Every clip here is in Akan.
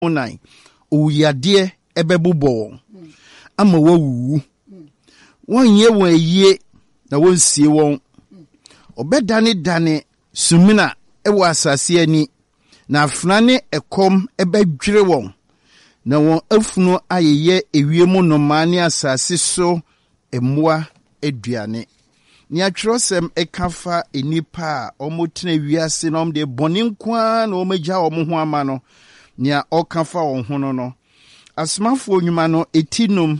onai uyade ebebubo ama wawu wonye won yie na wonsie won obedane dane sumina ewo asase ani na afnane ekom ebedwire won na won afunu ayeye ewiemu no mane asase so emmoa aduane ni atwerosem ekafa enipa omotena wiase na omde bonenkwa na omagya omho ama no ni okafa onhono no asmafo onwuma no etinum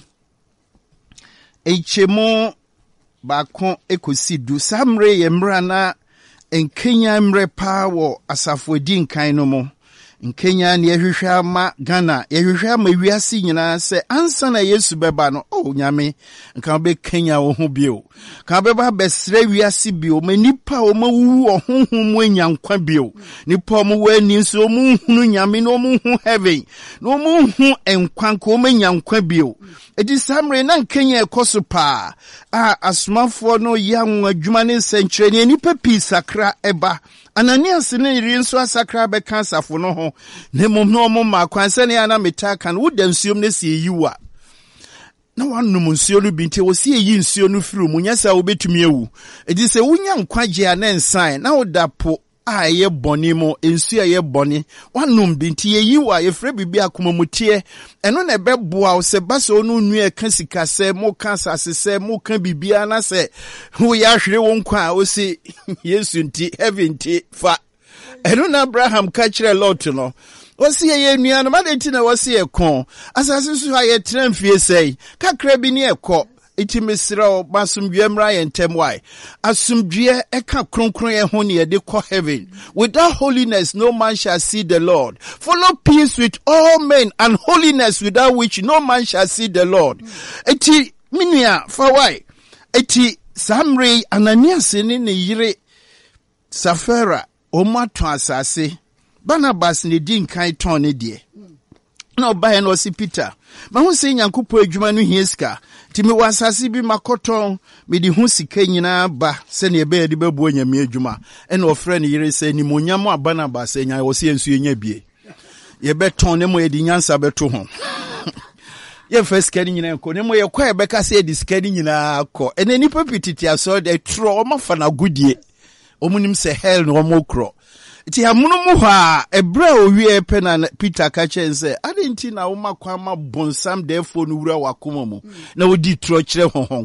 echemo bakon ekosidu samre yemra na enkenya mre pa wo asafo di nkan no mo nkenya ne yehwehwe ama Ghana yehwehwe ama wiase nyina se ansa na Yesu beba no nyame nka be Kenya wo ho bio ka beba besre wiase bio manipa o mawu ohonhom anyankwa bio nipa o mu wani nso mu hunu nyame no mu hu heaven no mu hu enkwan ko manyankwa bio edi samre na Kenya ekoso pa asmafo no yanwa adwuma ne senkyere ne nipa pisakra eba Ananias ne rinso asakra be kansafo no ho ne mom no mo ma kwanse ne ana metaka no wodansuom ne se yiwa na wanum nsuo no bi nte wo se yi nsuo no firi mu nyasa wo betumi ewu edi se wonya nkwaje ana nsan na wodapo aye boni mo nsuo ye boni wanum bi nte yiwa ye frɛ bibi akomamutie eno na beboa wo se basa onu nu e ka sika se mo kansa se mo ka bibia na se wo ya hwere wo nkwa wo se Yesu nti heaven nti fa eno na Abraham ka kire Lot no wasi ye nua no madenti na wasi ye kon asase so ha ye tramfie sei kakra bi ne ekọ itimesira basumdwe mra ye ntem why asumdwe eka kronkron ye ho ne ye de kọ heaven. Without holiness no man shall see the Lord. Follow peace with all men and holiness without which no man shall see the Lord. Eti minia fa why eti Samre Ananias ne yire Safira omato asase Barnabas ne di nkan ton ne de na obaye no si Peter ma hu se Nyankopɔ adwuma no hieska ti me wasase bi makoton me di hu sika nyina ba se ne be de babu anyame adwuma ena ofre ne yire se ni monyam Barnabas enya wo se ensu enya bie ye beton ne mo ye di nyansa beto ho ye first scan nyina ko ne mo ye kwa be ka se di scan nyina ko ena nipa pititi aso de tro o mafa na gudie omunim se hell no mo kro ti amunu mu ha ebra owie pe na Peter ka chense adenti na wo makwa ma bonsam defo no wura wakoma mu na wodi tro kire hon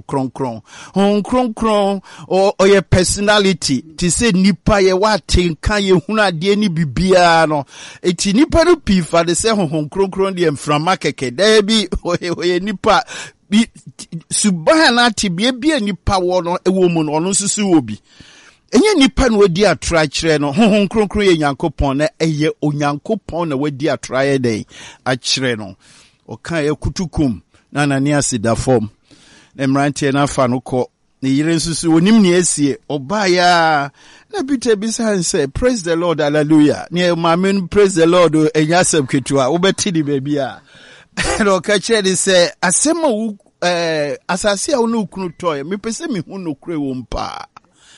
kronkron o ye personality ti se nipa ye watenka ye hunu ade ni bibia no eti nipa no pifa de se hon kronkron de mframa keke da bi o ye nipa bi subhana tibie bia nipa wo no ewo mu no ono susu obi enye nipa no wadi atra kire no honhon kronkron ye Nyankopon na eye onyankopon na wadi atra ye den a kire no oka ye kutukum na Ananias da form na mrantie na fa no ko ne yire nsusu onim ne asie obaya na Peter bisan say praise the Lord hallelujah ne mamen praise the Lord enya asem ketua obeti di bebia no ka kire say asema wu asase a wo no kunu toy me pese me hu no kure wo mpa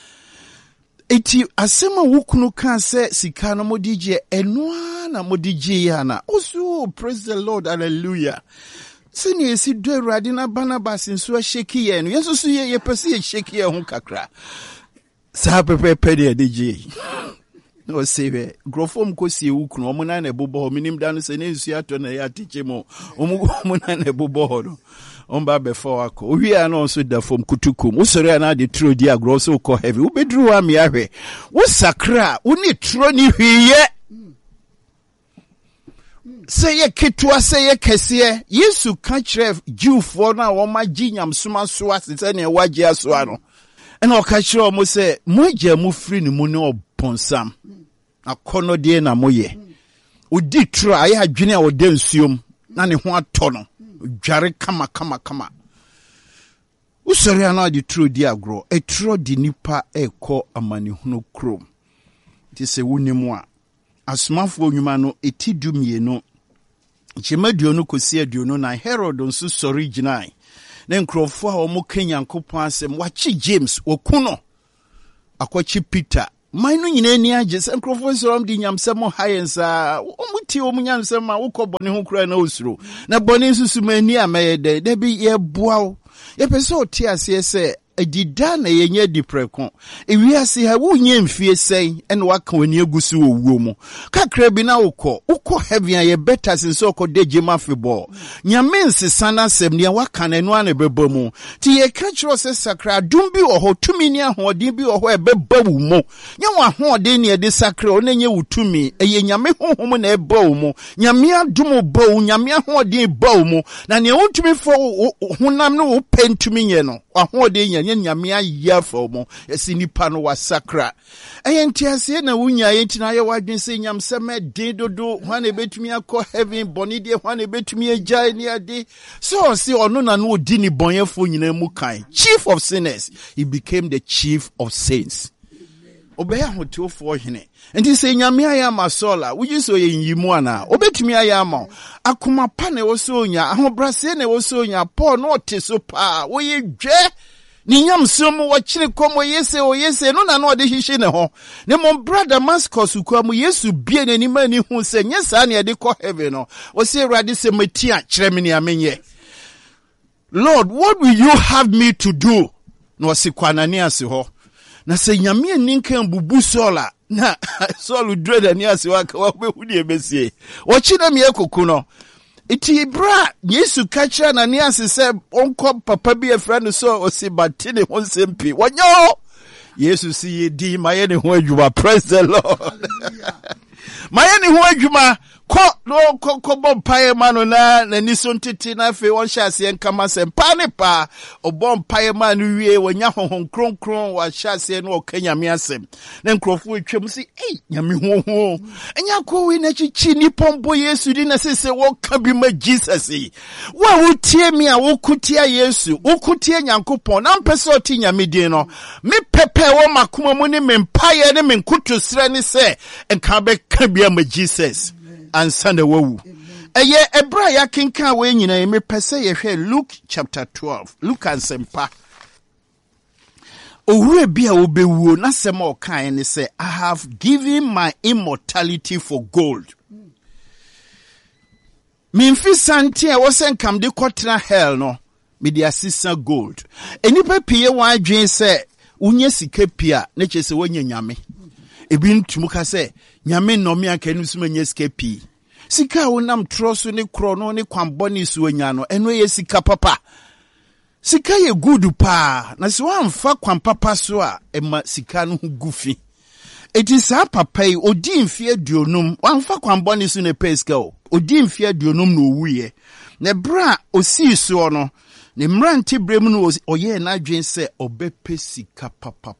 eti asema wukunu kan se sika no modije enwa na modije yana oso praise the Lord hallelujah sini esi do Awurade na Barnabas nso asheki ye no yeso so ye pese ye sheki ye ho kakra sa pepe de dije no sebe grofom ko sie wukunu omo na ebobo minim da no se ne nsu ato na ya tiche mo omo na ebobo no omba before ako owi ana so da fom kutukum usori na de tro di agro so ko heavy u bedru am ya hwe wo sakra wo ni tro ni hwiye se ye ketua se ye kese Yesu ka kire Jewfo na wo ma ginyam soma so asese ne waje aso ano ena o ka kire o mo se moja mu free ni mu ne obonsam akono de na moye odi tro aye adwene a oda nsuom na ne ho ato no dware kama usori ana di tro di agro e tro di nipa ekọ amani hunu krom ti se wunimu a asomafo onwuma no etidumie no chemaduo no kosi aduo no na Herod nso sori ginai na nkrofo a omo Kenya nkopon asem wachi James okuno akwachi Peter Mine nyina ni agye se nkrofo sorom di nyamsem hayensa omuti omunyamsem a wokobone ho kura na osuro na bone nsusu mani ameye de bi ye boawo ye pese oti ase se adida na yenye dipreko ewiase ha wonye mfie sei ene waka wani agusu owuo mu kakra bi na ukọ heaven ye better since okode jema feball nyame nsesa na sem ne waka na enu ana beba mu ti ye ka kiro se sakra dum bi oho tumi ni ahoden bi oho ebeba wu mu nya wa ahoden ne de sakra onenye wutumi eye nyame honhom na eba wu mu nyame adum ba wu nyame ahoden ba wu mu na ne wutumi fo honam no wo pentumi nye no ahoden nya nyame ayya fo mu esi nipa no wasakra entiase na wunya yentina ye wadwen se nyamseme den dodo hwan ebetumi akọ heaven boni de hwan ebetumi agya ni ade so si ono na no odi ni bonyefo nyina mu kan chief of sinners he became the chief of saints obeya hotofo hene enti se nyame aya masola wuji so ye nyimu ana obetumi aya ma akoma pa na wo so nya ahobrase na wo so nya Paul no oteso pa wo ye dwe ni nyamsom wo kire komo yese no na no de hihye ne ho ne mon brother Damascus kwa mu Yesu bie n'ani mani hu se nyesa na de ko heaven no wo se Awurade se matia kire me ne amenye Lord, what will you have me to do? No se kwanani ase ho na se nyame ninkan bubu sola na solu dread ani ase wa ka be hu de besie wo kire me ekoku no iti bra Yesu kacha na ni asese onko papa bi efrando so osibatine ho sempi wonyo Yesu si di maye ne ho adwuma. Praise the Lord. Maye ne ho adwuma ko bompaye manu na ni so ntete na fe won hyase nkama sempa ne pa obompaye manu wie wonya honhon kronkron wa hyase no okanyame asem na nkrofo etwem si nyame ho enya ko we na chichi ni pombo Yesu di na sese wo ka bi ma Jesus wa wotie mi a wokutia Yesu wokutie Nyankopon na mpese oti nyame din no me pepe wo makoma mu ne mempaye ne menkutosre ne se enka be ka bi ma Jesus and Sunday wowu. Eye ebra ya kinka we nyina me pese ye hwe Luke chapter 12. Luke and Sempa. Owure bia obewuo na sema okan ne say I have given my immortality for gold. Mimfi santi e wo senkam de kwotena hell no me de asisa gold. Enipa pie wan adwen say unye sika pia na chese wonya nyame. Ebi ntumuka say nyame nomi akanu sumanya sika pi sika wonam troso ne krono ne kwamboni suanya no eno ye sika papa sika ye good pa na se wamfa kwampapa so a ema sika no gufi etisa papa yi odi mfie aduonum wamfa kwamboni so ne peska odi mfie aduonum no wuye ne bra osi so no ne mranti brem no oye na adwen se obepe sika papa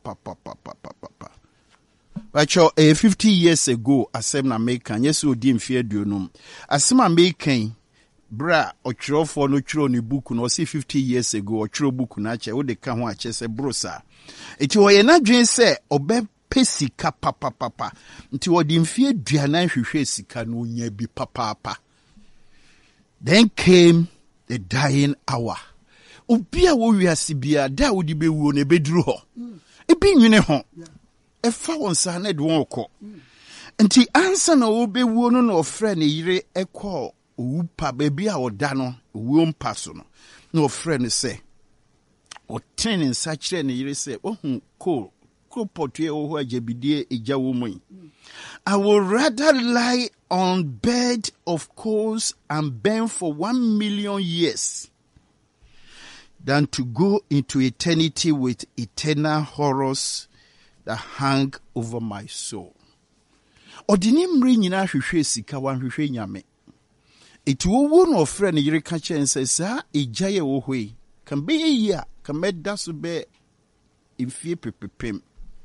Bacho 50 years ago asem na American yesu odi mfie aduonum asem American bra ochirofo no chiro ni book no si 50 years ago ochiro book na che wo de ka ho ache se brosa eti wo ye na dwen se obe pesika papa nti odi mfie aduanan hwehwe sika no nya bi papa. Then came the dying hour. Obia wo wiase bia da wo di bewuo ne beduru ho ebi nwene ho efa wonsa na de won ko nti ansa na obewuo no na ofre ne yire ekọ owupa baby a oda no owuo mpa so no na ofre ne se oten nsa kire ne yire se ohun ko potue oho ajabidie eja wo mu I would rather lie on bed of coals and burn for 1 million years than to go into eternity with eternal horrors that hang over my soul. Odini mri nyina hwehwe sika wan hwehwe nyame. Eti wo no ofre ne yire ka chense sa ejaye wo hoi. Kan be yia kan meda so be imfie pepepem.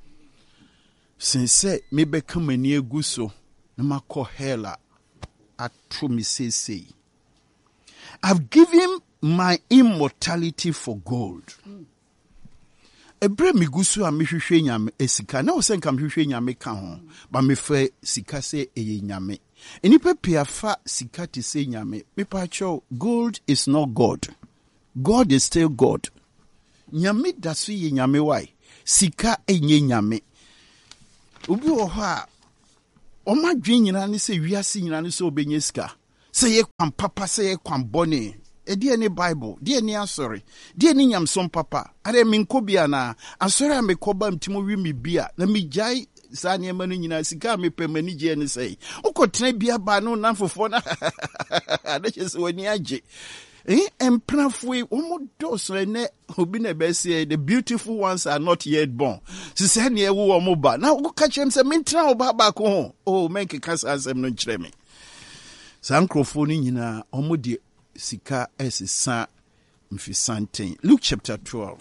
Since me be kamani aguso na makọ hela atu mi say. I've given my immortality for gold. Ebre migusu a mehwehwe nyame esika na osenka mehwehwe nyame ka ho ba mefa sika se eye nyame enipa piafa sika te se nyame mepa cho gold is not God. God is still God. Nyame daso ye nyame why sika enye nyame Obi wo ho a oma dwen nyina ne se wiase nyina ne se obenye sika. Se ye kwan papa se ye kwan bone. Die ni Bible, die ni asori, die ni nyamsom papa. Are minko bia na asori amekoba mtimo wi mi bia na mi jai saa niema no nyina sika mepɛ mani gye ne sei. Ukotena bia ba no na fofo na adache se wani agye. Emprafwe omodoso ene obi na bese the beautiful ones are not yet born. Si se ne ewu omo ba. Na uka chem se mentra oba ba ko ho. Oh menke kasa asem no nkyere me. Sa nkrofo ni nyina omo de sika esisa mfisanten. Luke chapter 12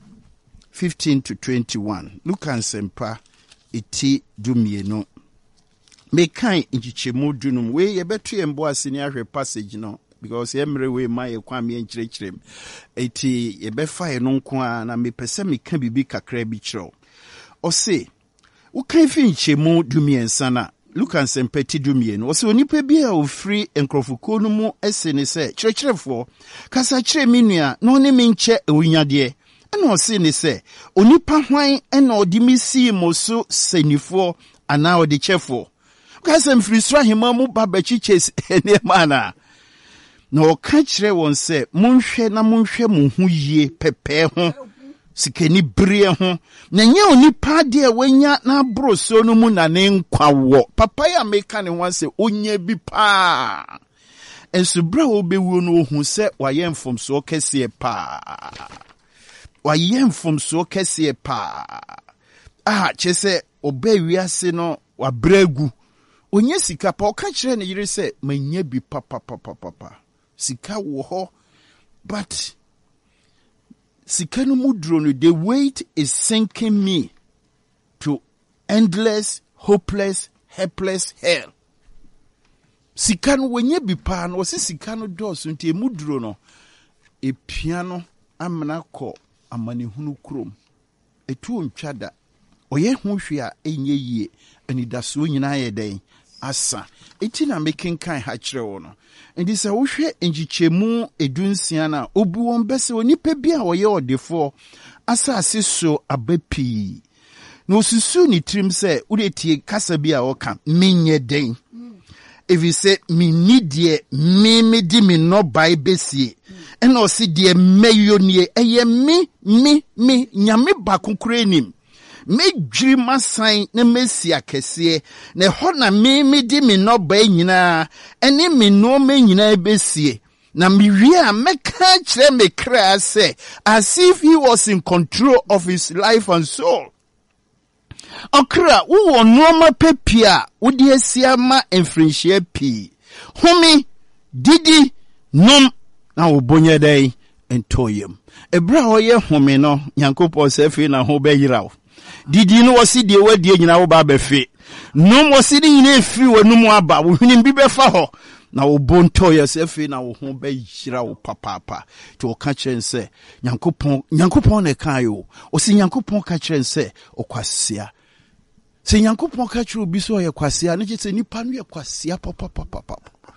15 to 21. Luke ansempa eti dumienu. Mekan nchichemu dunum we yebetu embo asini ahwe passage no because emre we ma ye kwa me nkyerɛkyerɛm. Eti yebefa ye no nko a na mepese meka bibi kakra bi kyerɛw. Ose ukan fi nchemu dumiensa na Luka nsempeti dumienu. Ose onipa bi a ofri enkrofoko no mu ese ne se kyerɛkyerɛfo kasa kyerɛ me nua na one me nkyɛ ewunyade. Ana ose ne se onipa hwan ena odi misi mo so senifo ana odi kyɛfo. Kasa mfrisra hema mu babachiche ene mana. Na oka kyerɛ won se monhwɛ na monhwɛ mo hu yie pɛpɛ ho sikani brie ho na nya onipa de wanya na broso no mu na ne nkwa wo papa ya meka ne ho se onya bi pa enso bra obewu no ohu se waye mfomso kese pa waye mfomso kese pa kyese obewiase no wabragu onye sika pa oka kyerɛ ne yire se manya bi papa sika wo ho but sikanu mudrono, the weight is sinking me to endless, hopeless, helpless hell. Sikanu wenye bipano, wasi sikanu dosu nti mudrono, e piano amana ko amani hunu krom. E tu mchada, oye hunshia enye ye, eni dasu nyina yedei, asa. Eti na making kai hachre ono. Ndi sa wohwe enjichemu edunsiana obu won bese onipa bia wo ye odefo asase so abapi no susu ni trim se udetie kasa bia woka menye den evi se mi nidie me di mi no bai besie ena o si die meyonie eye mi nyame bakonkura enim me dwiri masan na mesi akese na ho na me di me no ba nyina ene me no me nyina besie na me wie a meka kire me kra se as if he was in control of his life and soul. Okra wo no ma pepia wo de asia ma enfrinhia pi humi didi nom na wo bonye dai entoyem ebra ho ye humi no Nyankopɔn se fi na ho be yirawo didi no wasi de wadie nyina wo ba befe no wasi de nyina efi wanum aba wo hwini bi befa ho na wo bonto yesefe na wo ho be yira wo papa to o ka kyense Nyankopɔn ne kan yo o si Nyankopɔn ka kyense okwasea se Nyankopɔn ka kyerɛ obi so ye kwasea ne kyese nipa no ye kwasea papa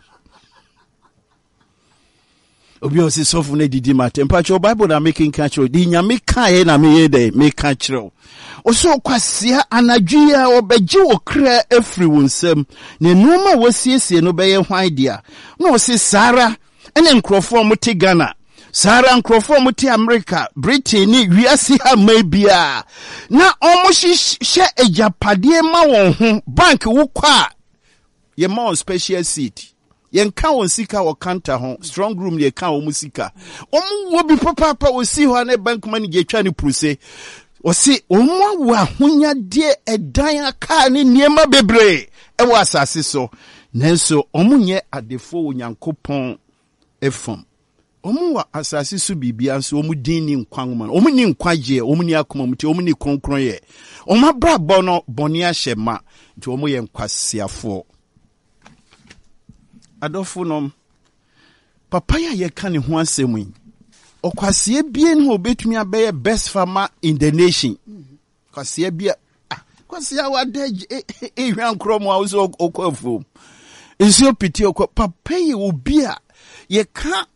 obi o si sofu ne didi matempa cho Bible na making catch di nyame kae na me ye dey make catch oso kwasea anadwia obegye okra afri wonsam ne noma wasiesie no beye hwan dia na o si Sara ene nkrofo muti Ghana Sara nkrofo muti America Britain ni wiase ha mabia na omohye ejapade ma won ho bank wo kwa ye ma on special seat yen ka won sika wo kanta ho strong room ye ka wo musika wo bi papa wo si ho na bank man ge twa ni pruse o si omo wa hunya de edan aka ni niema bebre e wo asase so nenso omunye adefo wo Nyankopɔn efom omu wa asase so bibia so omu din ni nkwan ma omu ni nkwaje omu ni akoma muti omu ni kronkron ye omu brabo no boni ahyema nti omu ye nkwasiafo adofo nom papa ya ye ka ne ho asɛm okwase bie no obetumi abeye best farmer in the nation kwase bie kwase awade ehwan kromo a so okofo nso piti okwa papa ye obi a ye ka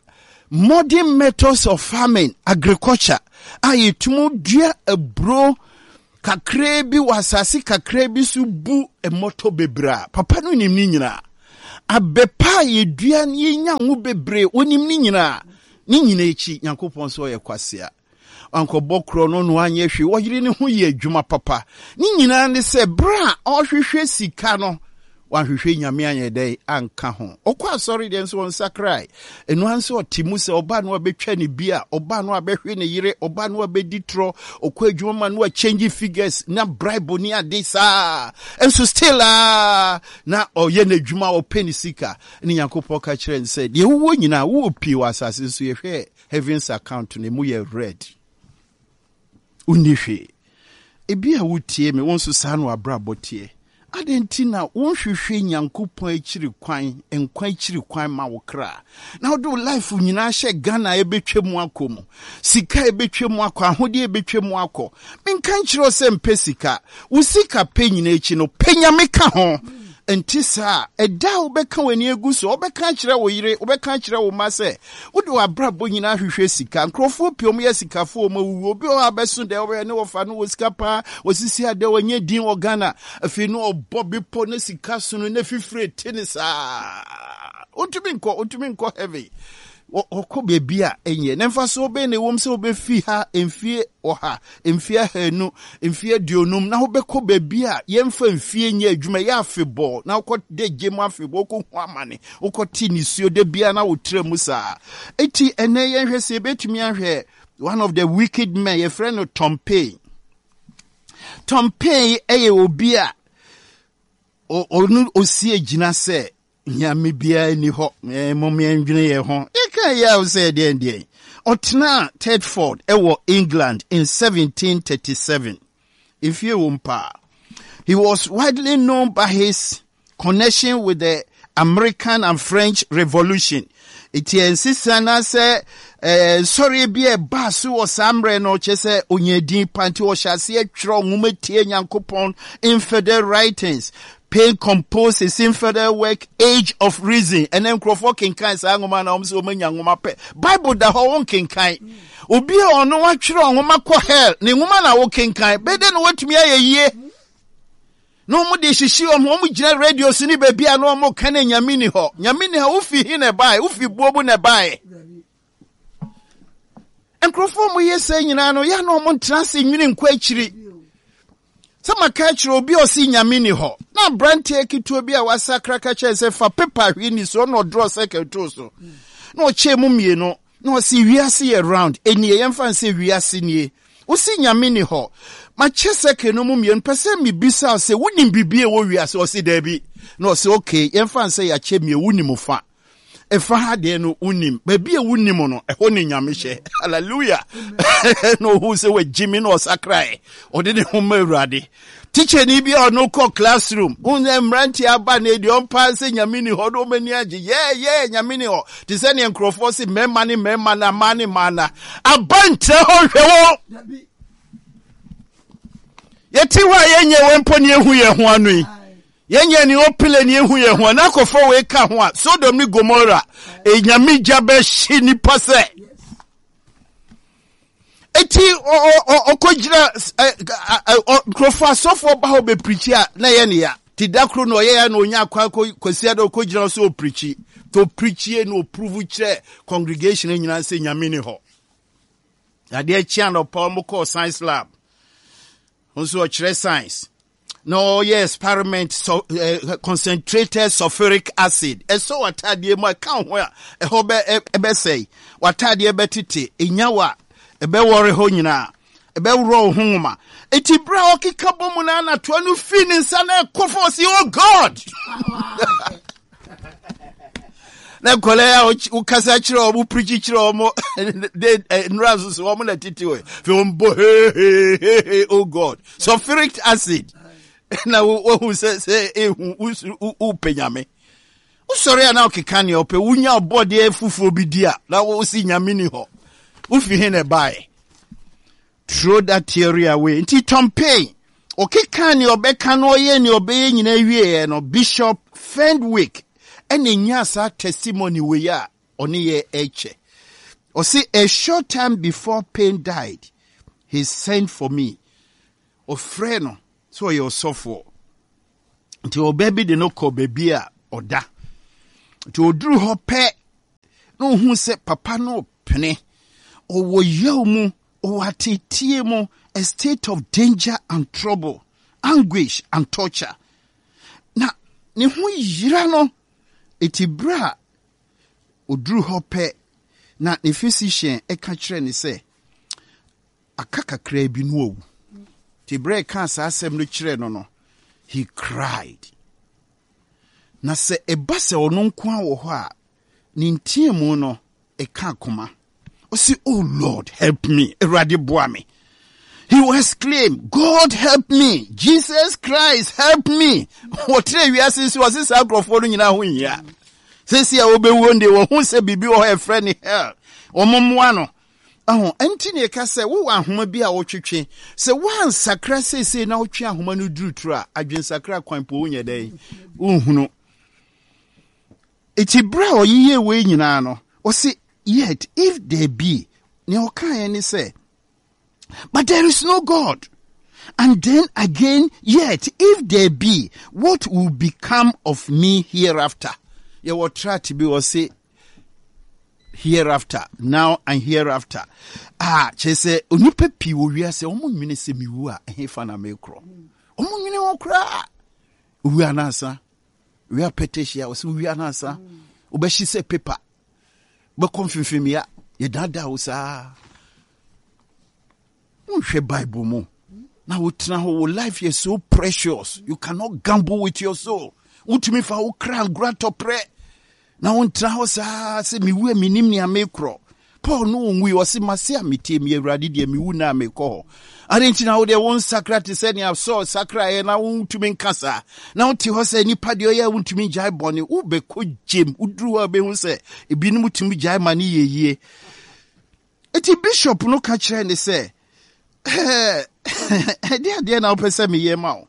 modern methods of farming agriculture ayetumu dua abro kakrebi wasasi kakrebi su bu emoto bebra papa no nim ni nyina abepa yedua ye nya ngo bebre onim ni nyina echi Nyankopon so ye kwasea anko bokro no no anye hwe oyire ne ho ye adwuma papa ni nyina ne se bra ohwehwe sika no wahwehwe nyame anye dai anka ho okwa sorry den so on sakrai enu anse otimu se oba no abetwa ne bia oba no abehwe ne yire oba no abeditro okwa adwuma no change figures na bribe ni adisa enso still na oye na adwuma o penny sika ni Nyankopon ka kire nse de wo nyina wo pi wasase so ye hwe heaven's account ne mu ye red unihwe ebia wotie me wonso sa no abrabotie adentina wonhwehwe Nyankopon akiri kwan enkwan akiri kwan ma wo kra na do life nyina hye Ghana ebetwemu akomu sika ebetwemu akọ ahode ebetwemu akọ menkan kiro se mpesika wo sika pe nyina echi no penyame ka ho entisa eda obeka wani eguso obeka kire wo yire obeka kire wo mase wode wabrabo nyina hwehwe sika nkrofo piom ye sikafo ma wuwo bi o abeso de wo ne wo fa no wo sika pa osisi ade wanye din wo Ghana afi no obobi po ne sika so no ne fifre tenisa otumi nko heavy okọ bebia enye nemfa so be ne wom se obe fi ha emfie oha emfie hanu emfie dionum na obekọ bebia yemfa emfie nya adwuma ya afebo na okọ de gemu afebo okọ hu amane okọ ti nisuo de bia na wotre mu sa eti ene ye hwe se betumi ahwe one of the wicked men your friend Tom Payne eye obi a onu osie gina se nyame bia ni ho momye ndwene ye ho eka ya o se de otna Tedford ewo England in 1737 if you wumpa he was widely known by his connection with the American and French Revolution. It insisana se sorry bia basu o samre no chese onyedin panti o hyase atwro ngumetie Nyankopon infidel writings. Payne composed his infidel work Age of Reason and then Crawford kinkan sa ngoma na omse omanya ngoma pe Bible da ho won kinkan obi a ono watwere ngoma kọ hell ne ngoma na wo kinkan bede no watumi ayeye no mu de hyishi omo gina radio sini ba bia no omo kana nyamini ho ufi hi ne bai ufi buobu ne bai en Crawford mo yesa nyina no ya no omo ntrase nwini nkwa akiri sama kachiro obi osi nyamini ho na brantie kitu bi a wasakra kacha se fa paper hwi ni so no draw secretary so no che mu mie no no si wiase around eni yemfa se wiase nie osi nyamini ho ma che secretary no mu mie pese mi bisa se woni bibie wo wiase osi da bi no se okay yemfa se ya che mie woni mu fa efa ha de no unim ba bia woni mu no eho ni nyame hye hallelujah no hu se we jimi no sakrai ode ne ho mawurade teacher ni bia no ko classroom unye mranti aba na edi on pass nyame ni ho do mani age nyame ni ho ti se ne nkrofo se mema na mani mana abante ho hwewo yeti wa yenye wempo ni ehu ye ho anu yi yenye ni opile ni ehu ye ho na kofo we ka ho a Sodom ni Gomorrah enyame jabe shi ni pase eti okojira krofa sofo ba ho be preach na ye ne ya ti dakro no ye ya no nya kwa kosia do okojira so preach to preach no prove kire congregation nyina se nyame ni ho ya de chia no pa mo ko science lab onso kire science no yes experiment so concentrated sulfuric acid eso watadie mo ka ho a ho be say watadie betete enyawa ebe wore ho nyina ebe woro ho nwoma eti bra okika bomu na na to anu fini nsa na ekofo si oh God na kole ya ukasa chiro obu preach chiro mo de nrazu so mo na titiwe fi ombo he oh God sulfuric acid na wo se u penyame usori na okika ne ope wunya obode efufu bi dia na wo si nyame ni ho ufi hene bai throw that theory away nti Tom Payne okika ne obeka no ye ne obeye nyina wie no Bishop Fenwick ene nyasa testimony we ya oni ye eche o see a short time before Payne died he sent for me ɔfrɛ no so ɔyɛ ɔsɔfoɔ nti ɔbɛbi de no kɔ baabi a ɔda nti ɔduru hɔ pɛ na ohu sɛ papa no pene ɔwɔ yaw mu ɔwɔ atetie mu a state of danger and trouble, anguish and torture. Na ne ho yira no etibra oduru hɔ pɛ na ne physician eka kyerɛ ne sɛ aka kakra bi no owu. Tibra ka saa asɛm no kyerɛ no he cried. Na sɛ eba sɛ ɔno nko a wɔ hɔ a ne ntie mu no eka akoma. Ɔsi, oh Lord, help me. Awurade boa me. He will exclaim, God help me. Jesus Christ help me. Wɔtre wiase so ɔsi saa nkurɔfoɔ no nyinaa ho nyia. Sɛsi a wɔbɛwuo nde wɔn ho sɛ biribi wɔ hɔ ɛfrɛ ne hell. Ɔmommoa no. Ɛnti ne ka sɛ wowɔ ahoma bi a wɔtwetwe. Sɛ woansakra seesei na wotwe ahoma no duruturu a adwensakra kwan po wonyɛ dɛn. Wohunu. Eti bra ɔyie wei nyinaa no. Ɔsi, yet if there be, ne ɔkae ne sɛ, but there is no God. And then again, yet if there be, what will become of me hereafter? You will try to be or say hereafter, now and hereafter. Chese onipa pi wo wi ase omo nwene se mi wu a ehefa na mekro. Omo nwene wo kra. Wi anasa. Wi apeteshia wo se wi anasa. Obeshi se paper. Be konfirmia ye dada wo sa. Unhwe Bible mo. Now life is so precious. You cannot gamble with your soul. Utimi fa wo kra grato pre. Na untra ho sa se mi wu minim ni amekro. Paul no nwi o se mase amete mi Awurade de mi wu na amekọ. Arenti na wo de won sakrate se ni so sakra e na untumi nkasa. Na unti ho se nipa de oya untumi jai bone u be ko jem udru wa be hu se ebinim utumi jai mani yeye. Eti bishop no ka kire ne se dear now person me yema.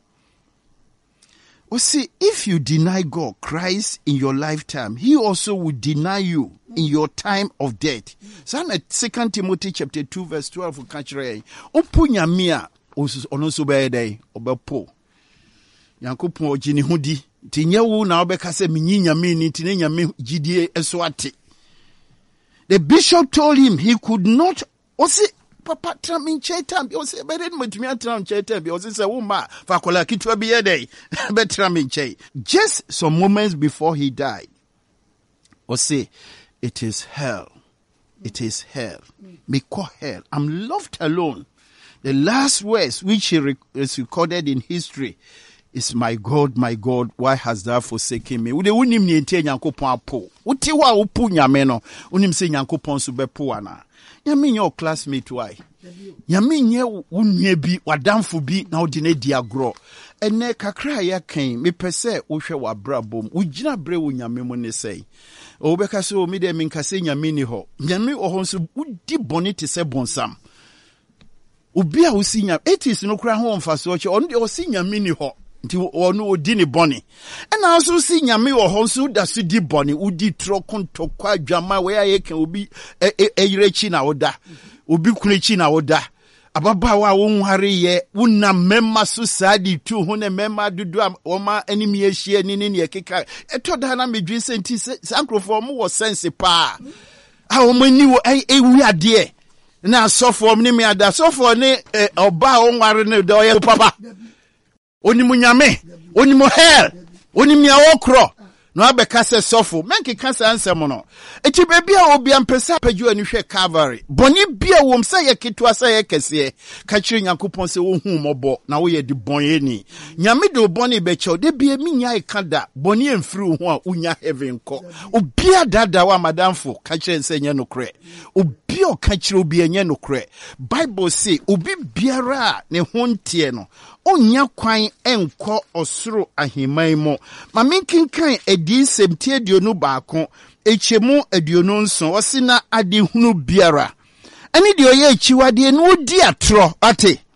Oh, see, if you deny God, Christ in your lifetime, He also will deny you in your time of death. So, 2 Timothy chapter 2, verse 12, for catching. Opu nyamia onoso be day obepo. Yankopon ojini hudi. Tinyewu na obeka se minyi nyame ni tine nyame gidie eswate. The bishop told him he could not. Papa tramin chetam bi o se be den mutumi atram chetam bi o se woma fa kola kitwa bi yede be tramin che. Just some moments before he died, o say it is hell. It is hell. Me call hell. I'm left alone. The last words which he is recorded in history is, my God, why hast thou forsaken me? Ude unim ni ente Nyankopon apo. Uti wa upu nyame no. Unim se Nyankopon so bepo ana. Nyame your classmate why? Nyame nye unye bi wadamfo bi na odi na di agro. Ene kakra ya kan me pese wo hwe wa brabom. Ugina bre wo nyame mo ne sei. O beka so mi de minkase nyame ni ho. Nyame o so udi boni te se bonsam. Obi a usi nyame etis no kra ho mfaso che on de osi nyame ni ho. Nti onu odi ni boni. Ena aso si nyame wo ho so da so di boni udi trokonto kwa adwama we ayeke obi eyirechi na oda. Obi kunechi na oda. Ababawa wo nhare ye wona memma so sadi tu ho ne memma dudu oma animi ehie ni ne ekeka etoda na medwi senti sankrofo mo wo sense pa a o mani wo ewi ade na sofo ni me ada sofo ni oba o nware ne do ye papa onimu nyame onimu hell onimu ya okro no abeka se sofo menke kasa ansem no eti bebi a obi ampesa paju ani hwe Calvary boni bia wom se ye ketwa se ye kese ka kire Nyankopon se wo hu mobo na wo ye di bonye nyame de boni be chew de bia minya ikada boni emfiri ho a unya heaven ko obi adada wa madamfo ka kire se nye nokre obi o ka kire obi enye nokre Bible say obi biara ne ho ntie no onya kwan enko osoro aheman mo ma menkinkan edi semtie dionu baako echemu aduonu nso osina ade hunu biara ani de oye echiwade no odi atro ate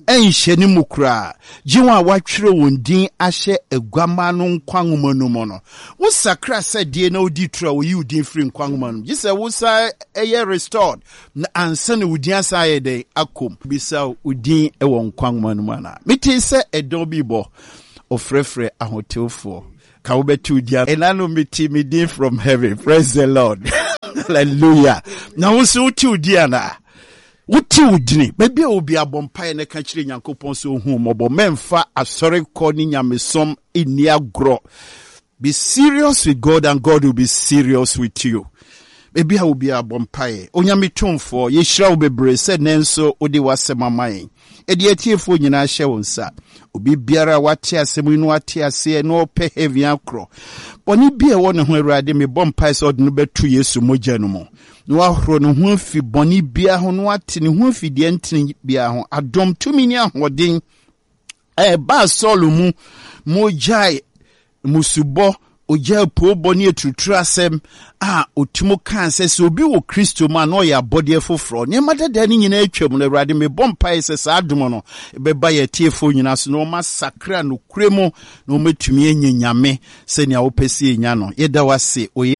enhyeni mukra jiwa watwere wondin ahye egwama no nkwanwoma no mo no wo sakra sadie na odi tura wo yi udin free nkwanwoma no gise wo sa eye restored na ansa na udin asaye den akom bisa udin e wo nkwanwoma no mana meti se edon bi bo ofrefre ahotewfo ka wo betu dia enano meti midin from heaven. Praise the Lord. Hallelujah. Na wo so uti udia na uti udini maybe obi abompa na ka kire Nyankopon so hu mobo memfa asore ko ni nyamesom eni agro. Be serious with God and God will be serious with you. Maybe I will be abompa onyame tumfo ye hira wo bebre se nenso odi wasemamaye edi atiefo nyina hye wonsa obi biara wate asemu no ate ase no pe heavy akro boni bia wo ne ho Awurade me bompa se odi no betu Yesu mogya no mo no ahoro no ho fi boni bia ho no ate ne ho fi de ntini bia ho adom tumi ni ahoden ba solo mu mogya musubo oja po boni etuturu asem otumo kan se obi wo Kristo ma no ya body foforo ne madada ni nyina atwam na Awurade me bompa ese sa adom no beba ya tiefo nyina so no masakra no kuremo no metumi enyanyame se ne awopesi enya no yeda wase oye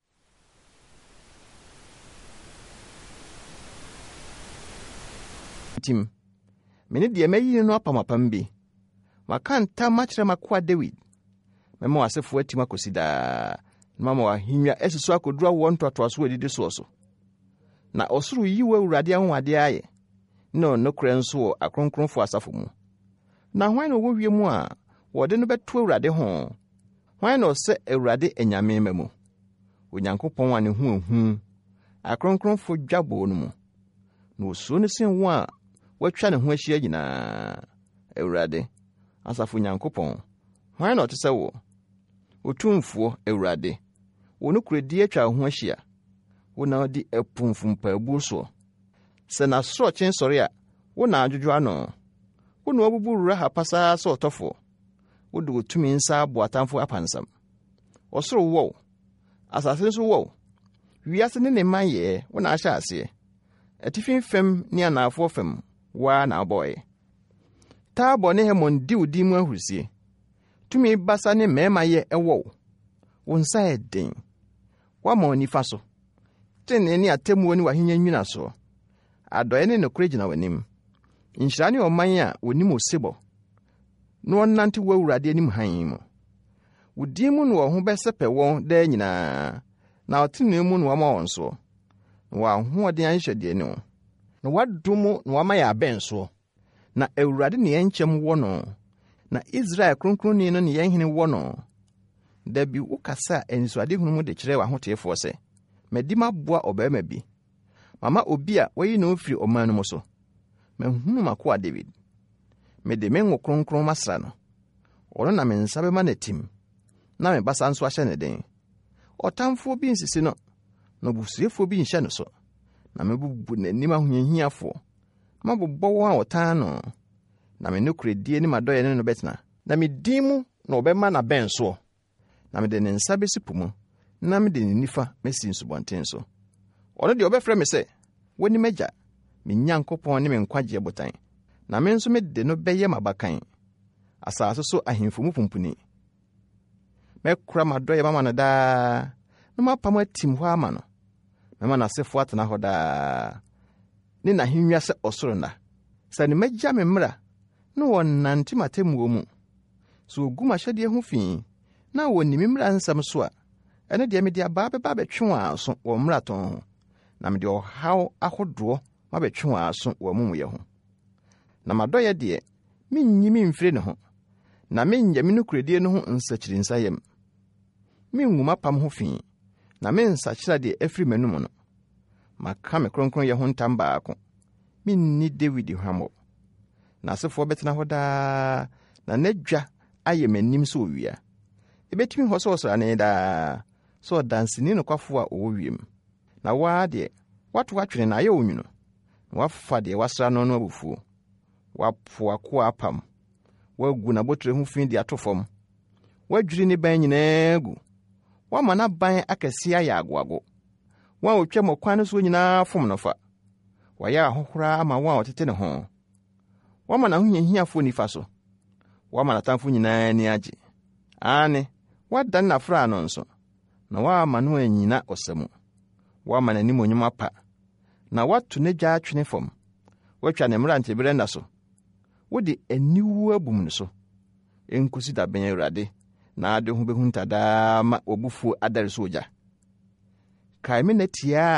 tim mene de mayi no apamapam bi makanta machira makwa David memo asefo atima kosida mama wa hinwa esiso akodura wo ntoatoaso edide so na osuru yiwe Awurade ahwade aye no nokre nso akronkronfo asafo mu na hwan no wo wiem a wode no beto Awurade ho hwan no se Awurade enyame memu Onyankopon ane hu akronkronfo dwabo no mu na osuo ne sen wo a watwa ne ho ahia nyina Awurade asafo Nyankopon hwan no tese wo otumfo Awurade wo no kuredi atwa ho ahia wo na di epumfumpa abu so se na soro chen sori a wo na adwodwo ano wo no obuburu ha pasa so otofo wo do tumi nsa aboatamfo apansam osoro wo asase nso wo wiase ne maye wo na ahya ase atifin fem ni anafo fem wa na boy ta bone hemon di udi mu ahurusie tumi basa ne mema ye ewo wo nsa eden wa ma onifa so tene ni atemu oni wahenya nwina so adoye ne nokure gina wanim nhyira ne oman a wonim osebo no nante wa Awurade anim han mu wodi mu no ho besepe won da nyina na otene mu no ma won so wa ho ode anhwede ne no wadumu no ma ya benso na Awurade ne yenchem wo no na Israel kronkronni no ne yenhene wo no da bi ukasa ensuade hunu mu de kire wa hotefo se medima boa obema bi mama obi a wayi no firi oman no so mahunu makoa David mede menwo kronkron masra no ono na mensa be ma na tim na me basa nso ahye ne den otamfo bi nsisi no no busuefo bi nhye no so na mebubu nanim ahunhiafo mabobbo wo a otan no na me nokure die ni madoye ne no betna na me dimu na obema na benso na me de ne nsa besipu mu na me de ne nifa mesi nsubonten so ono de obefre me se woni magya me Nyankopon ne me nkwagye botan na me nso me de no beye mabakan asase so ahemfo mu pumpuni me kura madoye mama na da no mapam atim ho ama no mama na sefo atena ho da ni na hinwa se osoro na sani magya me mra no wonnante matemu mu so oguma hyade ho fi na woni mimra nsam so a ene de me de aba beba betwe aso wo mraton na me de ohaw ahodo ma betwe aso wo mumuye ho na madoye de minnyi mfire ne ho na mennya me nukuredie no ho nsakiri nsayem minwuma pam ho fi na men nsakira de afri manum no maka me kronkron ye ho ntamba ako minni David hwamo na asefo betena ho da na nadwa aye manim so wia ebetimi ho so so ane da so dansini no kwafo a owiem na wa de watu watwene na aye onwuno wafa de wasra no no abufuo wapo akwa apam wagu na botre ho fin de atofom wadwiri ne ban nyina gu wama na ban akasi aya agwago wa otwa mokwan so nyina fom no fa waya ahohora ama wa otete ne ho Wama na ahohiahiafo nifa so. Wama na tamfo nyinaa ni agye. Ane, wadan na fra no nso. Na wama no anyina osamu. Wama na nimonyum apa. Na watu ne gya atwene fam. Watwa ne mrante berenda so. Wodi aniwu abum no so. Enkusi da ben Awurade. Na ade ho behunta daa ma obufu adare so ogya. Kae me na tia